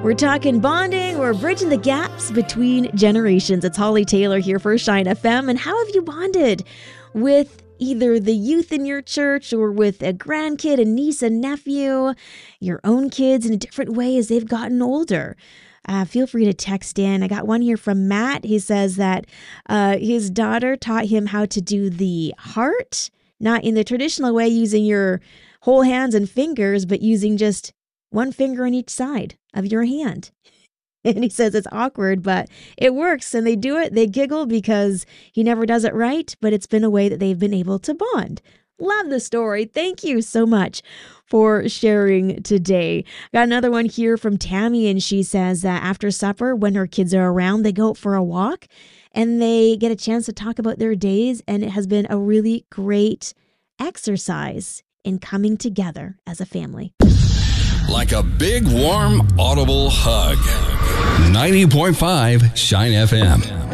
We're talking bonding. We're bridging the gaps between generations. It's Holly Taylor here for Shine FM. And how have you bonded with either the youth in your church or with a grandkid, a niece, a nephew, your own kids in a different way as they've gotten older? Feel free to text in. I got one here from Matt. He says that his daughter taught him how to do the heart, not in the traditional way using your whole hands and fingers, but using just one finger on each side of your hand. And he says it's awkward, but it works. And they do it. They giggle because he never does it right, but it's been a way that they've been able to bond. Love the story. Thank you so much for sharing today. Got another one here from Tammy, and she says that after supper, when her kids are around, they go out for a walk and they get a chance to talk about their days. And it has been a really great exercise in coming together as a family. Like a big, warm, audible hug. 90.5 Shine FM.